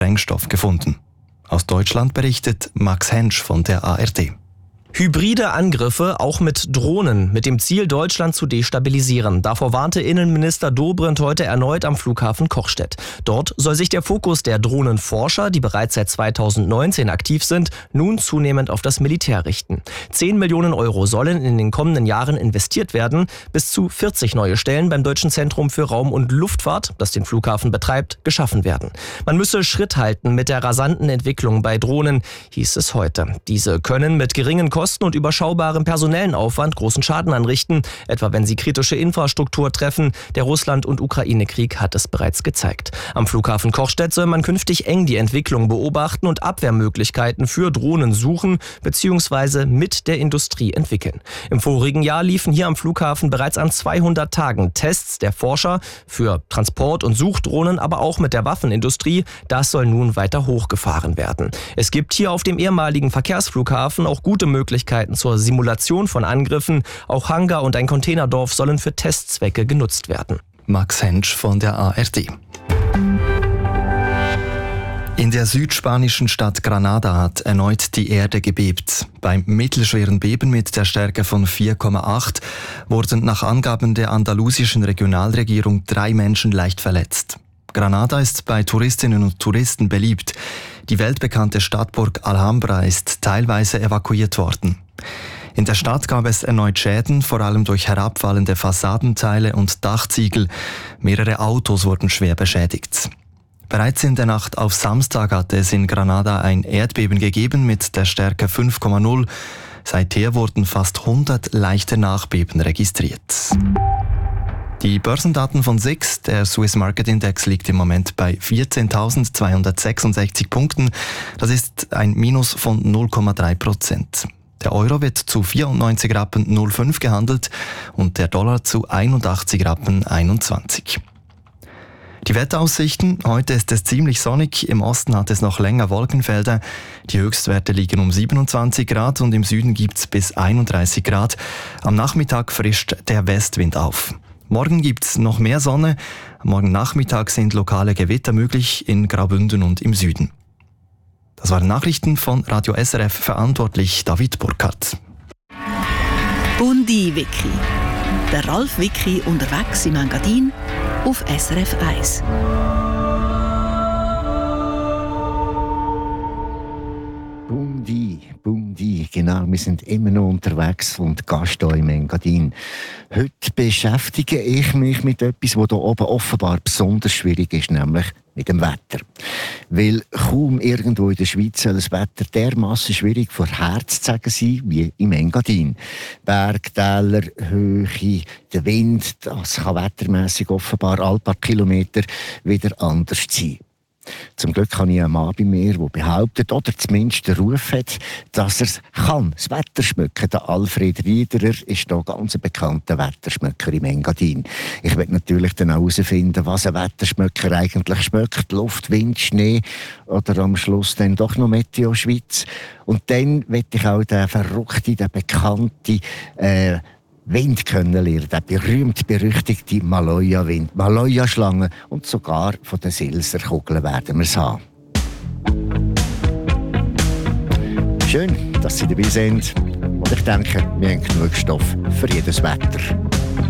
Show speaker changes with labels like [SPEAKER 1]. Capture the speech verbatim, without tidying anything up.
[SPEAKER 1] Sprengstoff gefunden. Aus Deutschland berichtet Max Hensch von der A R D.
[SPEAKER 2] Hybride Angriffe auch mit Drohnen mit dem Ziel, Deutschland zu destabilisieren. Davor warnte Innenminister Dobrindt heute erneut am Flughafen Kochstedt. Dort soll sich der Fokus der Drohnenforscher, die bereits seit zweitausendneunzehn aktiv sind, nun zunehmend auf das Militär richten. Zehn Millionen Euro sollen in den kommenden Jahren investiert werden. Bis zu vierzig neue Stellen beim Deutschen Zentrum für Raum- und Luftfahrt, das den Flughafen betreibt, geschaffen werden. Man müsse Schritt halten mit der rasanten Entwicklung bei Drohnen, hieß es heute. Diese können mit geringen Kosten Kosten und überschaubarem personellen Aufwand großen Schaden anrichten, etwa wenn sie kritische Infrastruktur treffen. Der Russland- und Ukraine-Krieg hat es bereits gezeigt. Am Flughafen Kochstedt soll man künftig eng die Entwicklung beobachten und Abwehrmöglichkeiten für Drohnen suchen bzw. mit der Industrie entwickeln. Im vorigen Jahr liefen hier am Flughafen bereits an zweihundert Tagen Tests der Forscher für Transport- und Suchdrohnen, aber auch mit der Waffenindustrie. Das soll nun weiter hochgefahren werden. Es gibt hier auf dem ehemaligen Verkehrsflughafen auch gute Möglichkeiten zur Simulation von Angriffen. Auch Hangar und ein Containerdorf sollen für Testzwecke genutzt werden.
[SPEAKER 1] Max Hensch von der A R D. In der südspanischen Stadt Granada hat erneut die Erde gebebt. Beim mittelschweren Beben mit der Stärke von vier Komma acht wurden nach Angaben der andalusischen Regionalregierung drei Menschen leicht verletzt. Granada ist bei Touristinnen und Touristen beliebt. Die weltbekannte Stadtburg Alhambra ist teilweise evakuiert worden. In der Stadt gab es erneut Schäden, vor allem durch herabfallende Fassadenteile und Dachziegel. Mehrere Autos wurden schwer beschädigt. Bereits in der Nacht auf Samstag hatte es in Granada ein Erdbeben gegeben mit der Stärke fünf Komma null. Seither wurden fast hundert leichte Nachbeben registriert. Die Börsendaten von S I X, der Swiss Market Index, liegt im Moment bei vierzehntausendzweihundertsechsundsechzig Punkten. Das ist ein Minus von null Komma drei Prozent. Der Euro wird zu vierundneunzig Rappen null Komma fünf gehandelt und der Dollar zu einundachtzig Rappen einundzwanzig. Die Wetteraussichten: Heute ist es ziemlich sonnig, im Osten hat es noch länger Wolkenfelder. Die Höchstwerte liegen um siebenundzwanzig Grad und im Süden gibt es bis einunddreißig Grad. Am Nachmittag frischt der Westwind auf. Morgen gibt's noch mehr Sonne. Morgen Nachmittag sind lokale Gewitter möglich in Graubünden und im Süden. Das waren Nachrichten von Radio S R F, verantwortlich David Burkhardt.
[SPEAKER 3] Bundi Wiki. Der Ralf Wiki unterwegs im Engadin auf S R F eins.
[SPEAKER 4] Bundi, Bundi, genau, wir sind immer noch unterwegs und Gast hier im Engadin. Heute beschäftige ich mich mit etwas, das hier oben offenbar besonders schwierig ist, nämlich mit dem Wetter. Weil kaum irgendwo in der Schweiz soll das Wetter dermassen schwierig vorherzusagen sein wie im Engadin. Bergtäler, Höhe, der Wind, das kann wettermässig offenbar alle paar Kilometer wieder anders sein. Zum Glück habe ich einen Mann bei mir, der behauptet, oder zumindest den Ruf hat, dass er es kann, das Wetter schmücken. Der Alfred Riederer ist hier ganz ein bekannter Wetterschmöcker im Engadin. Ich will natürlich dann auch herausfinden, was ein Wetterschmöcker eigentlich schmeckt. Luft, Wind, Schnee oder am Schluss dann doch noch Meteo Schweiz. Und dann will ich auch den verrückten, den bekannten äh, Wind kennenlernen, der berühmt-berüchtigte Maloja-Wind, Maloja-Schlange und sogar von den Silserkugeln werden wir es haben. Schön, dass Sie dabei sind und ich denke, wir haben genug Stoff für jedes Wetter.